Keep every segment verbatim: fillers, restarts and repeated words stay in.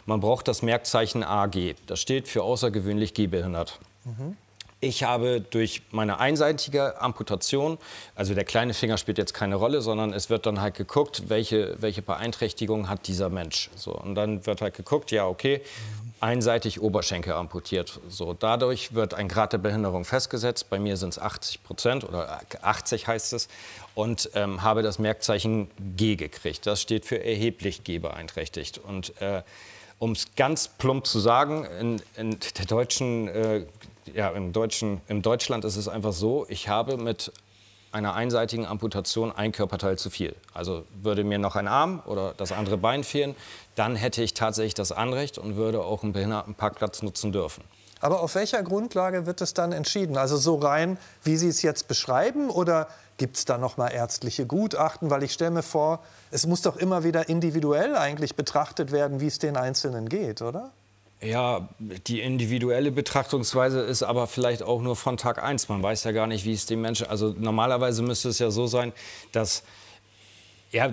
Man braucht das Merkzeichen A G. Das steht für außergewöhnlich gehbehindert. Mhm. Ich habe durch meine einseitige Amputation, also der kleine Finger spielt jetzt keine Rolle, sondern es wird dann halt geguckt, welche, welche Beeinträchtigung hat dieser Mensch. So, und dann wird halt geguckt, ja okay, einseitig Oberschenkel amputiert. So, dadurch wird ein Grad der Behinderung festgesetzt. Bei mir sind es achtzig Prozent oder achtzig heißt es. Und ähm, habe das Merkzeichen G gekriegt. Das steht für erheblich gehbeeinträchtigt. Und äh, um es ganz plump zu sagen, in, in der deutschen äh, Ja, im, Deutschen, im Deutschland ist es einfach so, ich habe mit einer einseitigen Amputation ein Körperteil zu viel. Also würde mir noch ein Arm oder das andere Bein fehlen, dann hätte ich tatsächlich das Anrecht und würde auch einen Behindertenparkplatz nutzen dürfen. Aber auf welcher Grundlage wird es dann entschieden? Also so rein, wie Sie es jetzt beschreiben, oder gibt es da noch mal ärztliche Gutachten? Weil ich stelle mir vor, es muss doch immer wieder individuell eigentlich betrachtet werden, wie es den Einzelnen geht, oder? Ja, die individuelle Betrachtungsweise ist aber vielleicht auch nur von Tag eins. Man weiß ja gar nicht, wie es dem Menschen... Also normalerweise müsste es ja so sein, dass... Ja,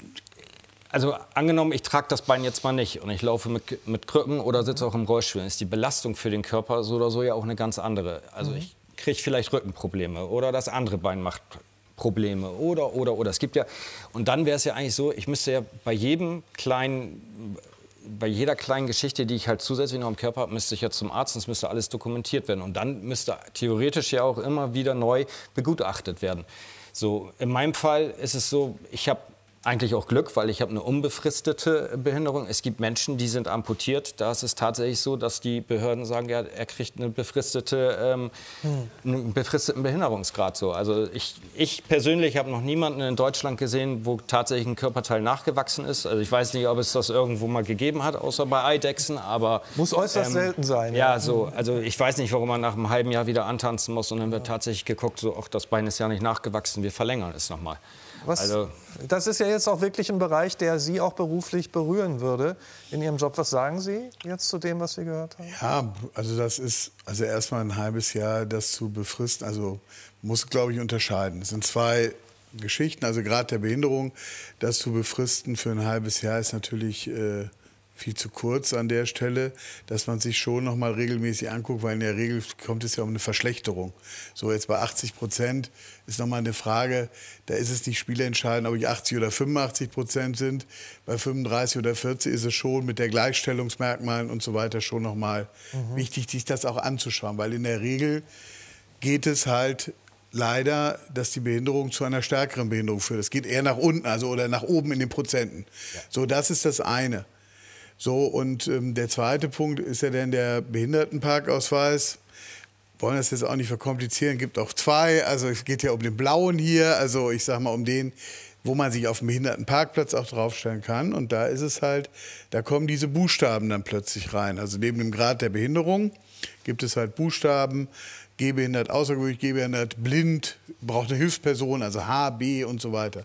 also angenommen, ich trage das Bein jetzt mal nicht und ich laufe mit, mit Krücken oder sitze auch im Rollstuhl, ist die Belastung für den Körper so oder so ja auch eine ganz andere. Also ich kriege vielleicht Rückenprobleme oder das andere Bein macht Probleme oder, oder, oder. Es gibt ja... Und dann wäre es ja eigentlich so, ich müsste ja bei jedem kleinen... Bei jeder kleinen Geschichte, die ich halt zusätzlich noch im Körper habe, müsste ich ja zum Arzt und es müsste alles dokumentiert werden. Und dann müsste theoretisch ja auch immer wieder neu begutachtet werden. So, in meinem Fall ist es so, ich habe eigentlich auch Glück, weil ich habe eine unbefristete Behinderung. Es gibt Menschen, die sind amputiert. Da ist es tatsächlich so, dass die Behörden sagen, ja, er kriegt eine befristete, ähm, hm. einen befristeten Behinderungsgrad. So. Also ich, ich persönlich habe noch niemanden in Deutschland gesehen, wo tatsächlich ein Körperteil nachgewachsen ist. Also ich weiß nicht, ob es das irgendwo mal gegeben hat, außer bei Eidechsen. Aber muss äußerst ähm, selten sein. Ja, ja, so. Also ich weiß nicht, warum man nach einem halben Jahr wieder antanzen muss und dann wird tatsächlich geguckt, so, ach, das Bein ist ja nicht nachgewachsen, wir verlängern es noch mal. Was, also, das ist ja jetzt auch wirklich ein Bereich, der Sie auch beruflich berühren würde in Ihrem Job. Was sagen Sie jetzt zu dem, was Sie gehört haben? Ja, also das ist also erstmal ein halbes Jahr, das zu befristen. Also muss, glaube ich, unterscheiden. Es sind zwei Geschichten. Also Grad der Behinderung, das zu befristen für ein halbes Jahr ist natürlich äh, viel zu kurz an der Stelle, dass man sich schon noch mal regelmäßig anguckt, weil in der Regel kommt es ja um eine Verschlechterung. So jetzt bei achtzig Prozent ist noch mal eine Frage, da ist es nicht spielentscheidend, ob ich achtzig oder fünfundachtzig Prozent sind. Bei fünfunddreißig oder vierzig ist es schon mit der Gleichstellungsmerkmalen und so weiter schon noch mal mhm. wichtig, sich das auch anzuschauen, weil in der Regel geht es halt leider, dass die Behinderung zu einer stärkeren Behinderung führt. Es geht eher nach unten, also oder nach oben in den Prozenten. Ja. So, das ist das eine. So, und ähm, der zweite Punkt ist ja dann der Behindertenparkausweis. Wollen das jetzt auch nicht verkomplizieren, gibt auch zwei. Also es geht ja um den blauen hier, also ich sag mal um den, wo man sich auf dem Behindertenparkplatz auch draufstellen kann. Und da ist es halt, da kommen diese Buchstaben dann plötzlich rein. Also neben dem Grad der Behinderung gibt es halt Buchstaben, gehbehindert, außergewöhnlich gehbehindert, blind, braucht eine Hilfsperson, also H, B und so weiter.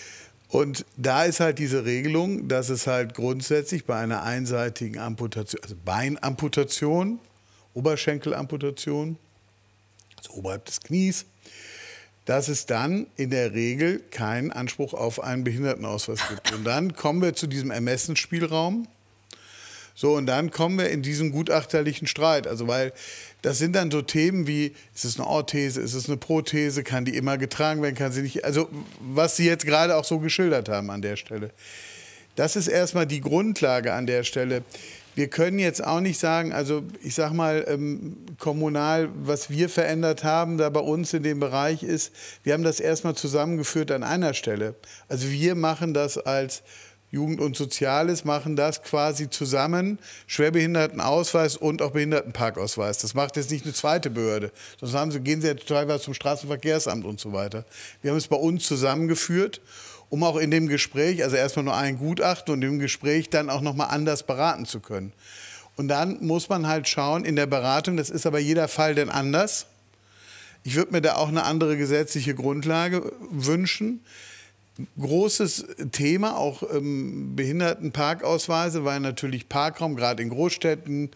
Und da ist halt diese Regelung, dass es halt grundsätzlich bei einer einseitigen Amputation, also Beinamputation, Oberschenkelamputation, also oberhalb des Knies, dass es dann in der Regel keinen Anspruch auf einen Behindertenausweis gibt. Und dann kommen wir zu diesem Ermessensspielraum. So, und dann kommen wir in diesen gutachterlichen Streit. Also, weil das sind dann so Themen wie, ist es eine Orthese, ist es eine Prothese, kann die immer getragen werden, kann sie nicht, also was Sie jetzt gerade auch so geschildert haben an der Stelle. Das ist erstmal die Grundlage an der Stelle. Wir können jetzt auch nicht sagen, also ich sag mal, ähm, kommunal, was wir verändert haben da bei uns in dem Bereich ist, wir haben das erstmal zusammengeführt an einer Stelle. Also wir machen das als Jugend und Soziales machen das quasi zusammen, Schwerbehindertenausweis und auch Behindertenparkausweis. Das macht jetzt nicht eine zweite Behörde, sonst haben sie, gehen sie ja teilweise zum Straßenverkehrsamt und so weiter. Wir haben es bei uns zusammengeführt, um auch in dem Gespräch, also erstmal nur ein Gutachten und im Gespräch dann auch noch mal anders beraten zu können. Und dann muss man halt schauen, in der Beratung, das ist aber jeder Fall denn anders. Ich würde mir da auch eine andere gesetzliche Grundlage wünschen. Großes Thema, auch ähm, Behindertenparkausweise, weil natürlich Parkraum, gerade in Großstädten,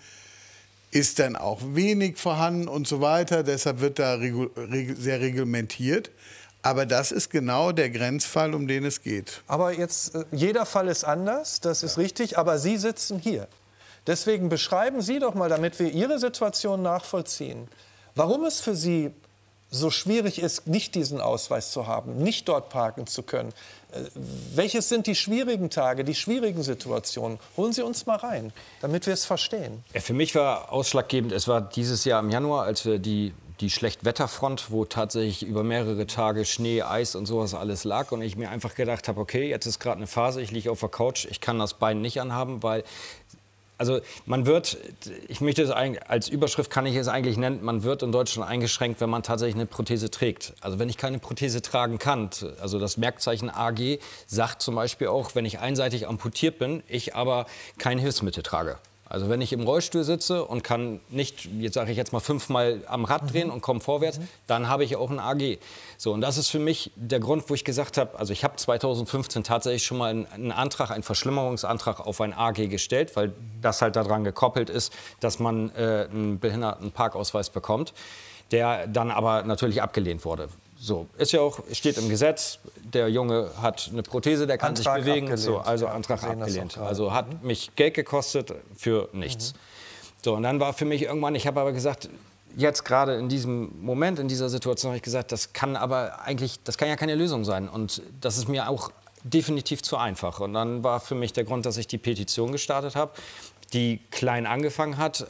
ist dann auch wenig vorhanden und so weiter. Deshalb wird da regu reg sehr reglementiert. Aber das ist genau der Grenzfall, um den es geht. Aber jetzt, äh, jeder Fall ist anders, das ist ja richtig, aber Sie sitzen hier. Deswegen beschreiben Sie doch mal, damit wir Ihre Situation nachvollziehen, warum es für Sie so schwierig ist, nicht diesen Ausweis zu haben, nicht dort parken zu können. Äh, welches sind die schwierigen Tage, die schwierigen Situationen? Holen Sie uns mal rein, damit wir es verstehen. Ja, für mich war ausschlaggebend, es war dieses Jahr im Januar, als wir die, die Schlechtwetterfront, wo tatsächlich über mehrere Tage Schnee, Eis und sowas alles lag. Und ich mir einfach gedacht habe, okay, jetzt ist gerade eine Phase, ich liege auf der Couch, ich kann das Bein nicht anhaben, weil... Also man wird, ich möchte es als Überschrift kann ich es eigentlich nennen, man wird in Deutschland eingeschränkt, wenn man tatsächlich eine Prothese trägt. Also wenn ich keine Prothese tragen kann, also das Merkzeichen A G sagt zum Beispiel auch, wenn ich einseitig amputiert bin, ich aber kein Hilfsmittel trage. Also wenn ich im Rollstuhl sitze und kann nicht, jetzt sage ich jetzt mal fünfmal am Rad drehen und komme vorwärts, mhm. dann habe ich auch ein A G. So, und das ist für mich der Grund, wo ich gesagt habe, also ich habe zweitausendfünfzehn tatsächlich schon mal einen, einen Antrag, einen Verschlimmerungsantrag auf ein A G gestellt, weil das halt daran gekoppelt ist, dass man äh, einen Behindertenparkausweis bekommt, der dann aber natürlich abgelehnt wurde. So, ist ja auch, steht im Gesetz, der Junge hat eine Prothese, der kann Antrag sich bewegen, so, also ja, Antrag abgelehnt. Also hat mich Geld gekostet für nichts. Mhm. So, und dann war für mich irgendwann, ich habe aber gesagt, jetzt gerade in diesem Moment, in dieser Situation, habe ich gesagt, das kann aber eigentlich, das kann ja keine Lösung sein. Und das ist mir auch definitiv zu einfach. Und dann war für mich der Grund, dass ich die Petition gestartet habe, die klein angefangen hat.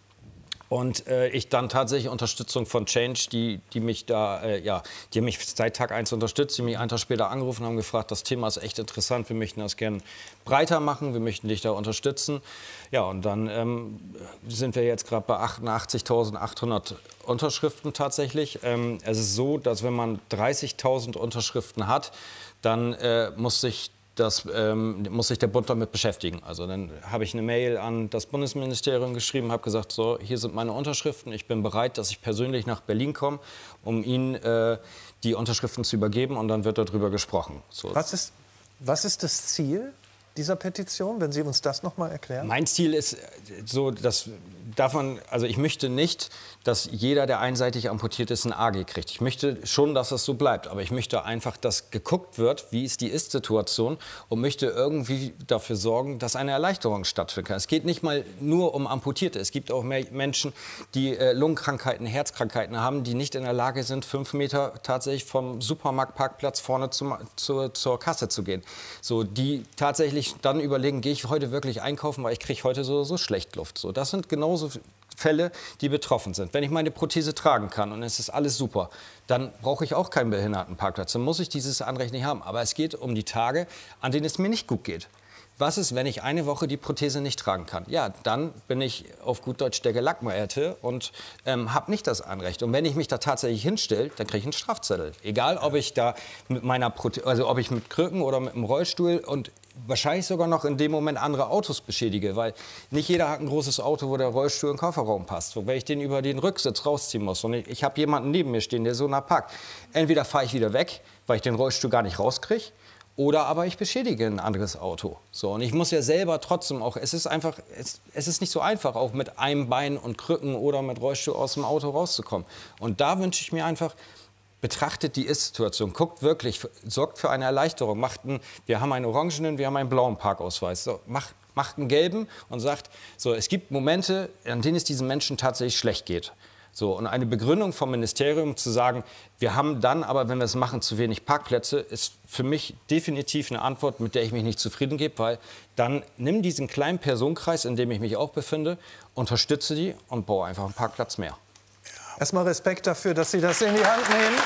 Und äh, ich dann tatsächlich Unterstützung von Change, die, die mich da, äh, ja, die mich seit Tag eins unterstützt, die mich einen Tag später angerufen haben, gefragt, das Thema ist echt interessant, wir möchten das gerne breiter machen, wir möchten dich da unterstützen. Ja, und dann ähm, sind wir jetzt gerade bei achtundachtzigtausendachthundert Unterschriften tatsächlich. Ähm, es ist so, dass wenn man dreißigtausend Unterschriften hat, dann äh, muss sich Das ähm, muss sich der Bund damit beschäftigen. Also dann habe ich eine Mail an das Bundesministerium geschrieben, habe gesagt, so, hier sind meine Unterschriften. Ich bin bereit, dass ich persönlich nach Berlin komme, um Ihnen äh, die Unterschriften zu übergeben. Und dann wird darüber gesprochen. So. Was ist, was ist das Ziel dieser Petition, wenn Sie uns das noch mal erklären? Mein Ziel ist so, dass davon, also ich möchte nicht, dass jeder, der einseitig amputiert ist, ein A G kriegt. Ich möchte schon, dass das so bleibt, aber ich möchte einfach, dass geguckt wird, wie ist die Ist-Situation und möchte irgendwie dafür sorgen, dass eine Erleichterung stattfinden kann. Es geht nicht mal nur um Amputierte. Es gibt auch mehr Menschen, die äh, Lungenkrankheiten, Herzkrankheiten haben, die nicht in der Lage sind, fünf Meter tatsächlich vom Supermarktparkplatz vorne zum, zur, zur Kasse zu gehen. So, die tatsächlich dann überlegen, gehe ich heute wirklich einkaufen, weil ich kriege heute so, so schlecht Luft. So, das sind genauso Fälle, die betroffen sind. Wenn ich meine Prothese tragen kann und es ist alles super, dann brauche ich auch keinen Behindertenparkplatz. Dann muss ich dieses Anrecht nicht haben. Aber es geht um die Tage, an denen es mir nicht gut geht. Was ist, wenn ich eine Woche die Prothese nicht tragen kann? Ja, dann bin ich auf gut Deutsch der Gelackmeierte und ähm, habe nicht das Anrecht. Und wenn ich mich da tatsächlich hinstelle, dann kriege ich einen Strafzettel. Egal, ob ich da mit meiner Prothese, also ob ich mit Krücken oder mit dem Rollstuhl und wahrscheinlich sogar noch in dem Moment andere Autos beschädige, weil nicht jeder hat ein großes Auto, wo der Rollstuhl in den Kofferraum passt. Wenn ich den über den Rücksitz rausziehen muss und ich, ich habe jemanden neben mir stehen, der so nah parkt, entweder fahre ich wieder weg, weil ich den Rollstuhl gar nicht rauskriege, oder aber ich beschädige ein anderes Auto. So, und ich muss ja selber trotzdem auch, es ist einfach, es, es ist nicht so einfach, auch mit einem Bein und Krücken oder mit Rollstuhl aus dem Auto rauszukommen. Und da wünsche ich mir einfach, betrachtet die Ist-Situation, guckt wirklich, sorgt für eine Erleichterung. Macht einen, wir haben einen orangenen, wir haben einen blauen Parkausweis. So, macht, macht einen gelben und sagt, so, es gibt Momente, an denen es diesen Menschen tatsächlich schlecht geht. So, und eine Begründung vom Ministerium zu sagen, wir haben dann aber, wenn wir es machen, zu wenig Parkplätze, ist für mich definitiv eine Antwort, mit der ich mich nicht zufrieden gebe, weil dann nimm diesen kleinen Personenkreis, in dem ich mich auch befinde, unterstütze die und baue einfach einen Parkplatz mehr. Erstmal Respekt dafür, dass Sie das in die Hand nehmen.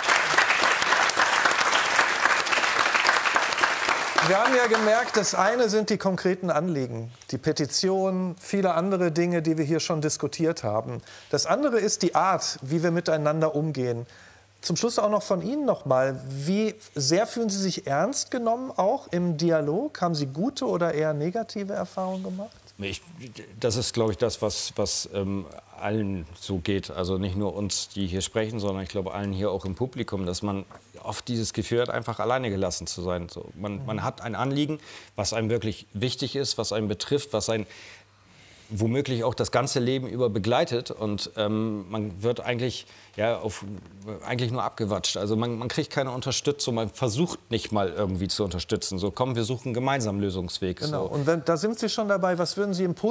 Wir haben ja gemerkt, das eine sind die konkreten Anliegen, die Petition, viele andere Dinge, die wir hier schon diskutiert haben. Das andere ist die Art, wie wir miteinander umgehen. Zum Schluss auch noch von Ihnen noch mal. Wie sehr fühlen Sie sich ernst genommen, auch im Dialog? Haben Sie gute oder eher negative Erfahrungen gemacht? Ich, das ist, glaube ich, das, was, was ähm, allen so geht. Also nicht nur uns, die hier sprechen, sondern ich glaube allen hier auch im Publikum, dass man oft dieses Gefühl hat, einfach alleine gelassen zu sein. So, man, man hat ein Anliegen, was einem wirklich wichtig ist, was einen betrifft, was einen womöglich auch das ganze Leben über begleitet. Und ähm, man wird eigentlich, ja, auf, eigentlich nur abgewatscht. Also man, man kriegt keine Unterstützung, man versucht nicht mal irgendwie zu unterstützen. So, komm, wir suchen gemeinsam einen Lösungsweg. Genau. So. Und wenn, da sind Sie schon dabei, was würden Sie im